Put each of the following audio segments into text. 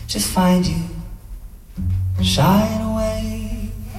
just find you, shine away.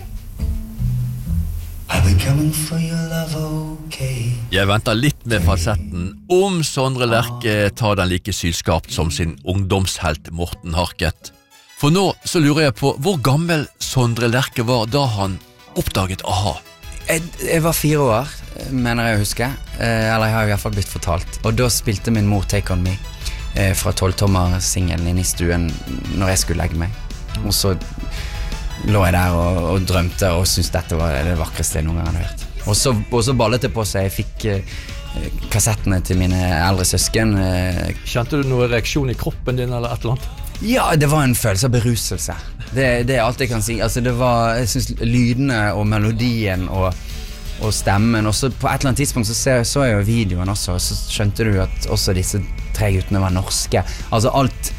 I'll be coming for your love, okay. Jeg venter litt med falsetten om Sondre Lerche tar den like sylskarpt som sin ungdomshelt Morten Harket. For nå så lurer jeg på hvor gammel Sondre Lerche var da han oppdaget A-ha. Jeg var 4 år, mener jeg å huske. Eller jeg har i hvert fall blitt fortalt. Og da spilte min mor Take On Me fra 12-tommer-singelen inn i stuen når jeg skulle legge meg. Og så lå jeg der og drømte og syntes dette var det vakreste jeg noen gang hadde hørt. Og så ballet det på seg. Jeg fikk kassettene til mine eldre søsken. Kjente du noen reaksjon i kroppen din eller et eller annet? Ja, det var en følelse av beruselse. Det alt jeg kan si. Altså, det var, jeg synes, lydene og melodien og stemmen. Og så på et eller annet tidspunkt så jeg jo videoen også, og så skjønte du at også disse 3 guttene var norske. Altså alt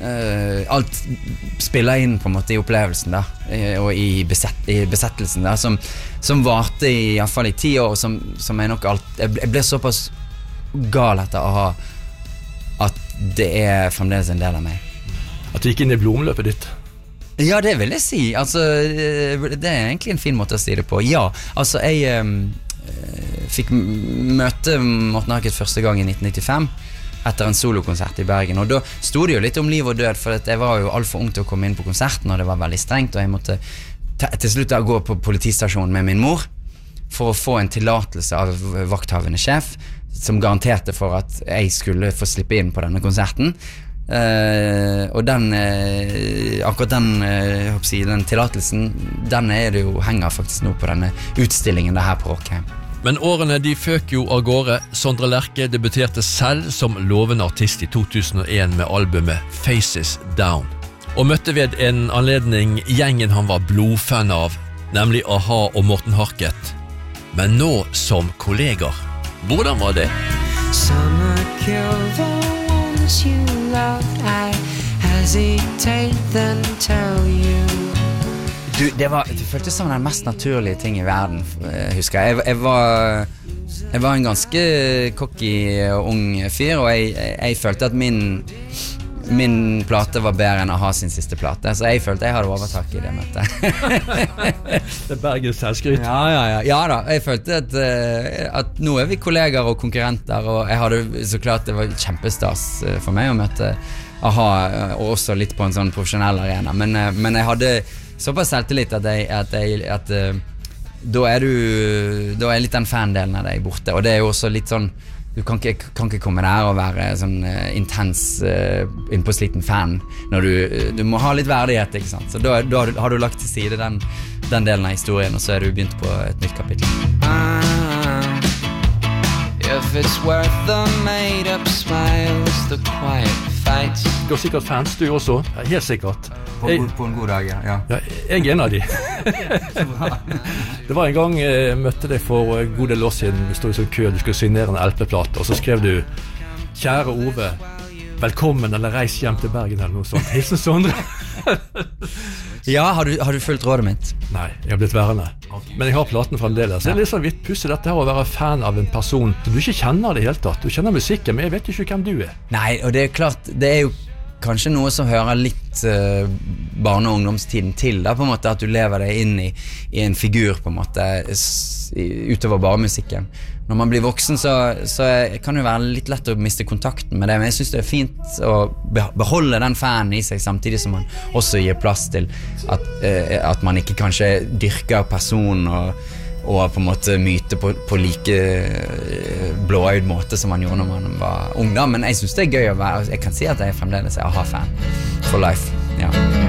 spiller inn på en måte i opplevelsen da, og i besettelsen da, som varte i hvert fall i 10 år, som jeg nok jeg ble såpass gal etter å ha at det fremdeles en del av meg. At du gikk inn i blodomløpet ditt? Ja, det vil jeg si. Altså, det egentlig en fin måte å si det på. Ja, altså jeg fikk møte Morten Harket første gang i 1995 etter en solokonsert i Bergen, og da sto det jo litt om liv og død, for jeg var jo alt for ung til å komme inn på konserten, og det var veldig strengt, og jeg måtte til slutt gå på politistasjonen med min mor for å få en tillatelse av vakthavende sjef som garanterte for at jeg skulle få slippe inn på denne konserten. Og akkurat den tillatelsen, den det jo henger faktisk nå på denne utstillingen det her på Rockheim. Men årene de føk jo av gårde. Sondre Lerche debuterte selv som lovende artist i 2001 med albumet Faces Down, og møtte ved en anledning gjengen han var blodfan av, nemlig A-ha og Morten Harket, men nå som kolleger. Hvordan var det? Summer killed the ones you loved. I hesitate then tell you. Det føltes som den mest naturlige ting i verden, husker jeg. Jeg var en ganske cocky og ung fyr, og jeg følte at min plate var bedre enn A-ha sin siste plate, så jeg følte jeg hadde overtak i det møtet. Det Bergens selvskryt. Ja da, jeg følte at nå vi kolleger og konkurrenter, og jeg hadde så klart det var kjempestas for meg å møte A-ha, og også litt på en sånn profesjonell arena, men jeg hadde såpass selvtillit at da er litt den fan-delen av deg borte, og det jo også litt sånn, du kan ikke komme der og være sånn intens innpåsliten fan når du må ha litt verdighet, ikke sant? Så da har du lagt til side den delen av historien, og så du begynt på et nytt kapittel. If it's worth the made-up smiles, the quiet fights. Du har sikkert fans du også, helt sikkert. På en god dag, ja. Ja, jeg en av de. Det var en gang jeg møtte deg for god del år siden, du stod i sånn kø, du skulle signere en LP-plate, og så skrev du: Kjære Ove, velkommen eller reis hjem til Bergen eller noe sånt. Hilsen Sondre. Ja, har du fulgt rådet mitt? Nei, jeg har blitt værende. Men jeg har platen fremdeles. Det litt sånn vidt pussig dette her å være fan av en person som du ikke kjenner det helt tatt. Du kjenner musikken, men jeg vet ikke hvem du Nei, og det klart, det jo kanskje noe som hører litt barne- og ungdomstiden til, da, på en måte, at du lever deg inn i en figur, på en måte, utover bare musikken. Når man blir voksen, så kan det jo være litt lett å miste kontakten med det, men jeg synes det fint å beholde den fanen i seg, samtidig som man også gir plass til at man ikke kanskje dyrker personen og på en måte myte på like blåøyd måte som man gjorde når man var ung da, men jeg synes det gøy å være, jeg kan si at jeg fremdeles A-ha-fan for life, ja.